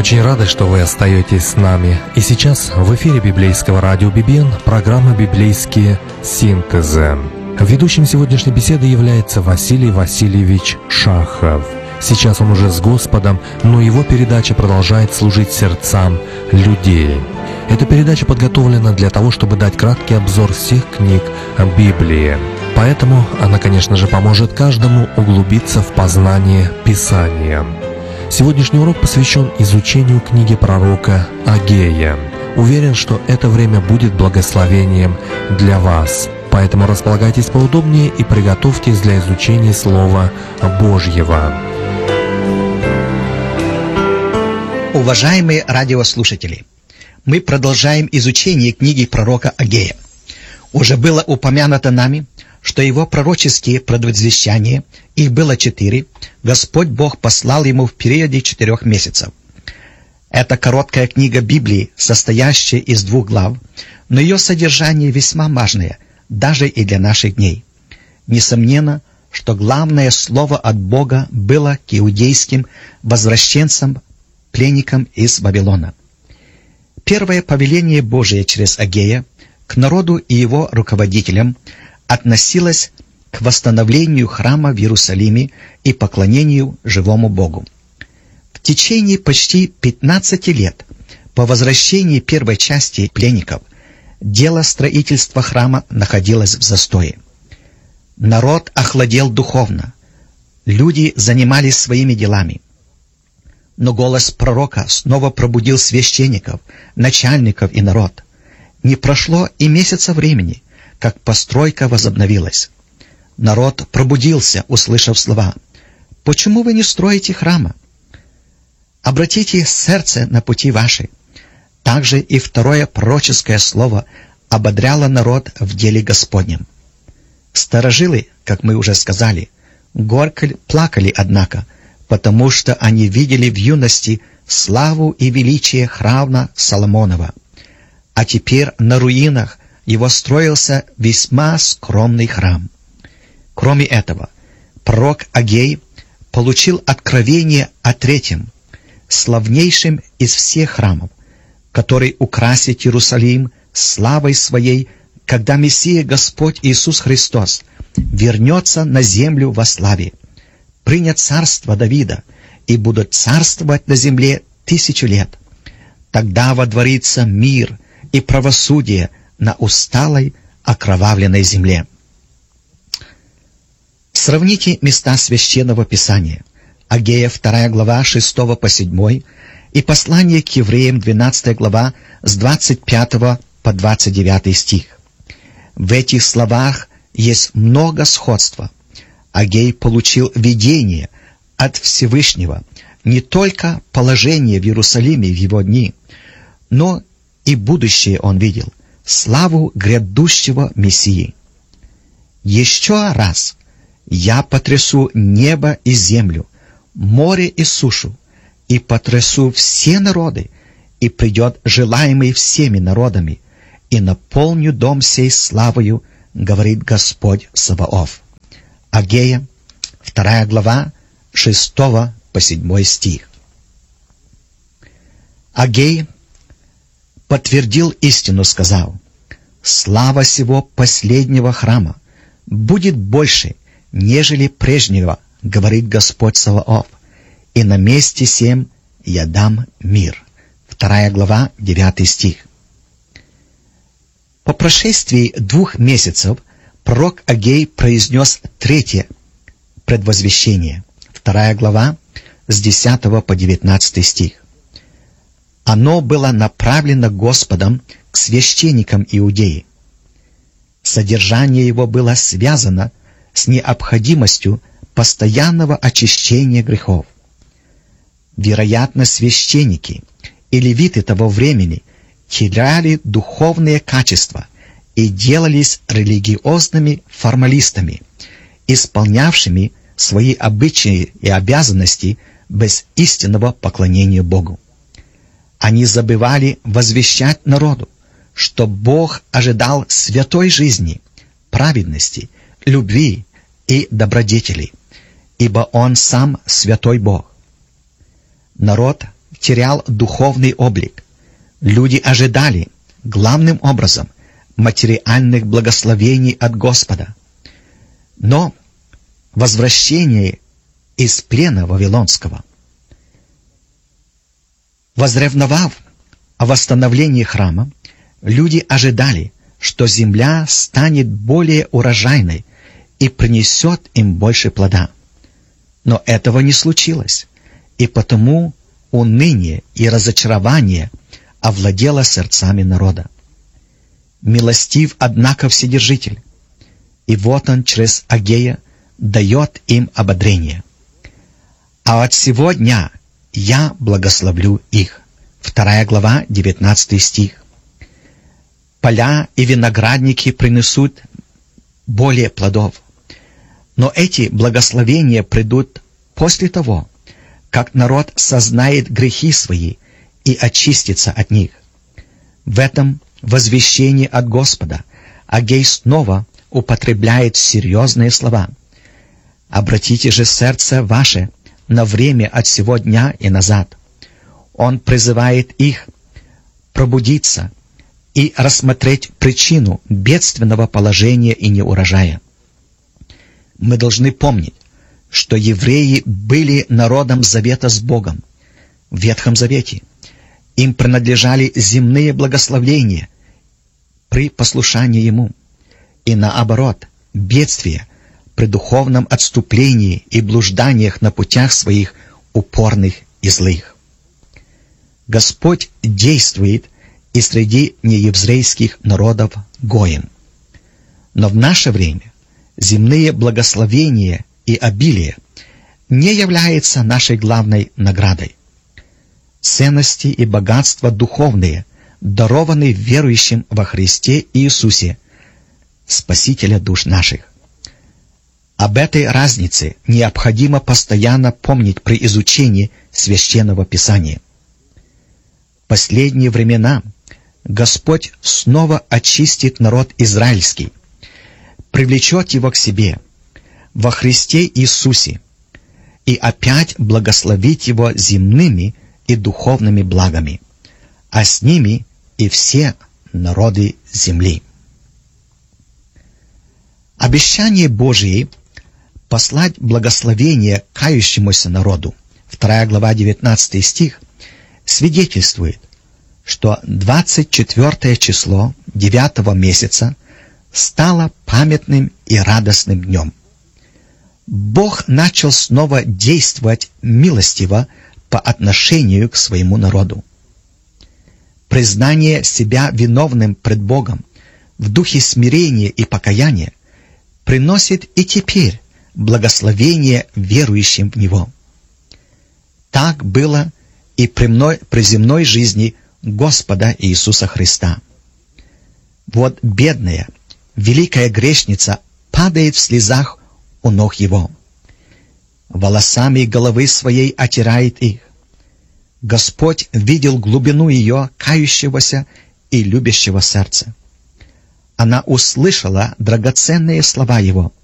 очень рады, что вы остаетесь с нами. И сейчас в эфире библейского радио BBN программа «Библейские синтезы». Ведущим сегодняшней беседы является Василий Васильевич Шахов. Сейчас он уже с Господом, но его передача продолжает служить сердцам людей. Эта передача подготовлена для того, чтобы дать краткий обзор всех книг Библии. Поэтому она, конечно же, поможет каждому углубиться в познание Писания. Сегодняшний урок посвящен изучению книги пророка Агея. Уверен, что это время будет благословением для вас. Поэтому располагайтесь поудобнее и приготовьтесь для изучения Слова Божьего. Уважаемые радиослушатели, мы продолжаем изучение книги пророка Агея. Уже было упомянуто нами, что его пророческие предвозвещания, их было 4, Господь Бог послал ему в периоде 4 месяцев. Это короткая книга Библии, состоящая из 2 глав, но ее содержание весьма важное, даже и для наших дней. Несомненно, что главное слово от Бога было к иудейским возвращенцам, пленникам из Вавилона. Первое повеление Божие через Агея к народу и его руководителям относилось к восстановлению храма в Иерусалиме и поклонению живому Богу. В течение почти 15 лет по возвращении первой части пленников дело строительства храма находилось в застое. Народ охладел духовно, люди занимались своими делами. Но голос пророка снова пробудил священников, начальников и народ. Не прошло и месяца времени, как постройка возобновилась. Народ пробудился, услышав слова: «Почему вы не строите храма? Обратите сердце на пути ваши». Также и второе пророческое слово ободряло народ в деле Господнем. Старожилы, как мы уже сказали, горько плакали, однако, потому что они видели в юности славу и величие храма Соломонова. А теперь на руинах его строился весьма скромный храм. Кроме этого, пророк Агей получил откровение о третьем, славнейшем из всех храмов, который украсит Иерусалим славой своей, когда Мессия Господь Иисус Христос вернется на землю во славе, принят царство Давида, и будут царствовать на земле 1000 лет. Тогда водворится мир и правосудие на усталой, окровавленной земле. Сравните места Священного Писания. Агея 2 глава 6 по 7 и послание к евреям 12 глава с 25 по 29 стих. В этих словах есть много сходства. Агей получил видение от Всевышнего, не только положение в Иерусалиме в его дни, но и будущее он видел, славу грядущего Мессии. «Еще раз я потрясу небо и землю, море и сушу, и потрясу все народы, и придет желаемый всеми народами, и наполню дом сей славою, говорит Господь Саваоф». Агея, 2 глава, 6 по 7 стих. Агей подтвердил истину, сказал: «Слава сего последнего храма будет больше, нежели прежнего, говорит Господь Саваоф, и на месте сем я дам мир». 2 глава, 9 стих. По прошествии 2 месяцев пророк Агей произнес 3 предвозвещение, 2 глава, с 10 по 19 стих. Оно было направлено Господом к священникам Иудеи. Содержание его было связано с необходимостью постоянного очищения грехов. Вероятно, священники и левиты того времени теряли духовные качества и делались религиозными формалистами, исполнявшими свои обычаи и обязанности без истинного поклонения Богу. Они забывали возвещать народу, что Бог ожидал святой жизни, праведности, любви и добродетели, ибо Он сам святой Бог. Народ терял духовный облик. Люди ожидали, главным образом, материальных благословений от Господа. Но возвращение из плена Вавилонского, возревновав о восстановлении храма, люди ожидали, что земля станет более урожайной и принесет им больше плода. Но этого не случилось, и потому уныние и разочарование овладело сердцами народа. Милостив, однако, Вседержитель, и вот Он через Агея дает им ободрение. «А от сего дня я благословлю их». 2 глава, 19 стих. Поля и виноградники принесут более плодов. Но эти благословения придут после того, как народ сознает грехи свои и очистится от них. В этом возвещении от Господа Агей снова употребляет серьезные слова. «Обратите же сердце ваше на время от сего дня и назад». Он призывает их пробудиться и рассмотреть причину бедственного положения и неурожая. Мы должны помнить, что евреи были народом завета с Богом в Ветхом Завете. Им принадлежали земные благословения при послушании Ему, и наоборот, бедствия при духовном отступлении и блужданиях на путях своих упорных и злых. Господь действует и среди нееврейских народов Гоим. Но в наше время земные благословения и обилие не являются нашей главной наградой. Ценности и богатства духовные дарованы верующим во Христе Иисусе, Спасителя душ наших. Об этой разнице необходимо постоянно помнить при изучении Священного Писания. В последние времена Господь снова очистит народ израильский, привлечет его к себе во Христе Иисусе и опять благословит его земными и духовными благами, а с ними и все народы земли. Обещание Божие послать благословение кающемуся народу, 2 глава 19 стих, свидетельствует, что 24 число 9 месяца стало памятным и радостным днем. Бог начал снова действовать милостиво по отношению к своему народу. Признание себя виновным пред Богом в духе смирения и покаяния приносит и теперь благословение верующим в Него. Так было и при земной жизни Господа Иисуса Христа. Вот бедная, великая грешница падает в слезах у ног Его. Волосами головы своей отирает их. Господь видел глубину ее кающегося и любящего сердца. Она услышала драгоценные слова Его,